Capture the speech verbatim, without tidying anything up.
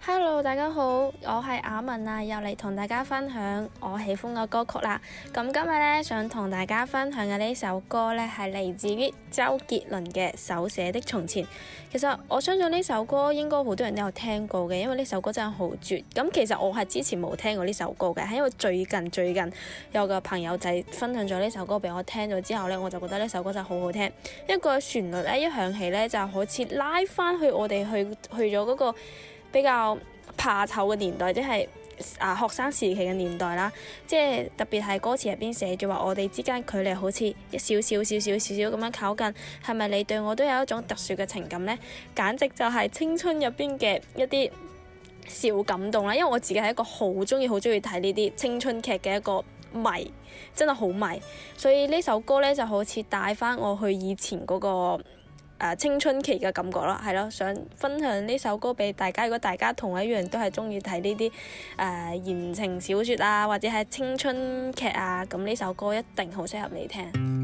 Hello，大家好，我係阿文啊，又嚟同大家分享我喜歡嘅歌曲啦。咁今日咧想同大家分享嘅呢首歌咧係嚟自於周杰倫嘅《手寫的從前》。其實我相信呢首歌應該好多人都有聽過嘅，因為呢首歌真係好絕。咁其實我係之前冇聽過呢首歌嘅，係因為最近最近有個朋友仔分享咗呢首歌俾我聽咗之後咧，我就覺得呢首歌真係好好聽。一個旋律咧一響起咧，就好似拉翻去我哋去去咗嗰個比較怕醜嘅年代，即係啊學生時期嘅年代啦，即係特別係歌詞入邊寫住話我哋之間距離好似一少少少少少少咁樣靠近，係咪你對我都有一種特殊嘅情感呢？簡直就係青春入邊嘅一啲小感動啦，因為我自己係一個好中意好中意睇呢啲青春劇嘅一個迷，真係好迷，所以呢首歌呢就好似帶翻我去以前嗰個Uh, 青春期嘅感覺啦，係咯，想分享呢首歌俾大家。如果大家同我一樣都係中意睇呢啲誒言情小説啊，或者係青春劇啊，咁呢首歌一定好適合你聽。